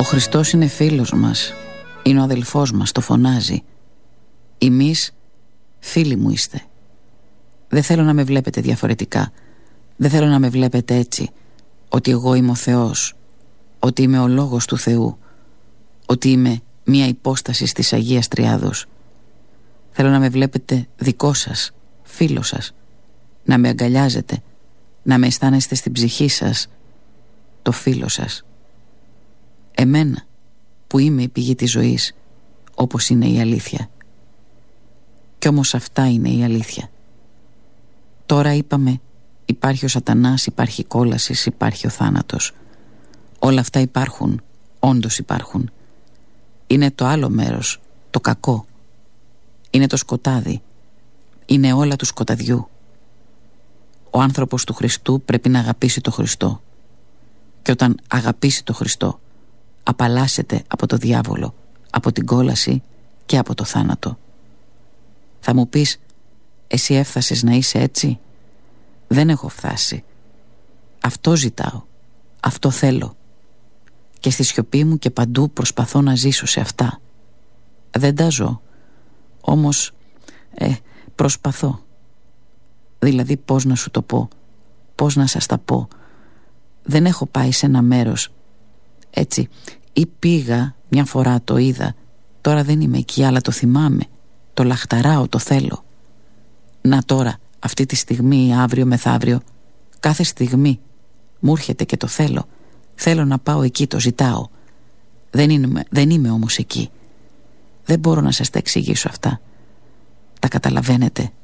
Χριστός είναι φίλος μας, είναι ο αδελφός μας, το φωνάζει. Εμείς φίλοι μου είστε. Δεν θέλω να με βλέπετε διαφορετικά. Δεν θέλω να με βλέπετε έτσι, ότι εγώ είμαι ο Θεός, ότι είμαι ο Λόγος του Θεού, ότι είμαι μία υπόσταση της Αγίας Τριάδος. Θέλω να με βλέπετε δικό σας, φίλο σας, να με αγκαλιάζετε, να με αισθάνεστε στην ψυχή σας το φίλο σας. Εμένα που είμαι η πηγή της ζωής, όπως είναι η αλήθεια. Κι όμως αυτά είναι η αλήθεια. Τώρα είπαμε, υπάρχει ο σατανάς, υπάρχει η κόλαση, υπάρχει ο θάνατος. Όλα αυτά υπάρχουν, όντως υπάρχουν. Είναι το άλλο μέρος, το κακό. Είναι το σκοτάδι. Είναι όλα του σκοταδιού. Ο άνθρωπος του Χριστού πρέπει να αγαπήσει το Χριστό. Και όταν αγαπήσει το Χριστό, απαλλάσσεται από το διάβολο, από την κόλαση και από το θάνατο. Θα μου πεις, εσύ έφτασες να είσαι έτσι? Δεν έχω φτάσει. Αυτό ζητάω, αυτό θέλω. Και στη σιωπή μου και παντού προσπαθώ να ζήσω σε αυτά. Δεν τα ζω, όμως προσπαθώ. Δηλαδή πώς να σου το πω, πώς να σας τα πω. Δεν έχω πάει σε ένα μέρος έτσι, ή πήγα μια φορά, το είδα, τώρα δεν είμαι εκεί, αλλά το θυμάμαι, το λαχταράω, το θέλω. Να τώρα, αυτή τη στιγμή, αύριο μεθαύριο, κάθε στιγμή μου έρχεται και το θέλω. Θέλω να πάω εκεί, το ζητάω. Δεν είμαι όμως εκεί. Δεν μπορώ να σας τα εξηγήσω αυτά. Τα καταλαβαίνετε?